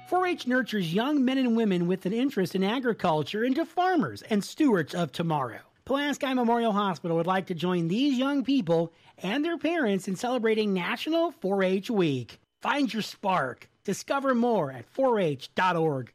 4-H nurtures young men and women with an interest in agriculture into farmers and stewards of tomorrow. Pulaski Memorial Hospital would like to join these young people and their parents in celebrating National 4-H Week. Find your spark. Discover more at 4h.org.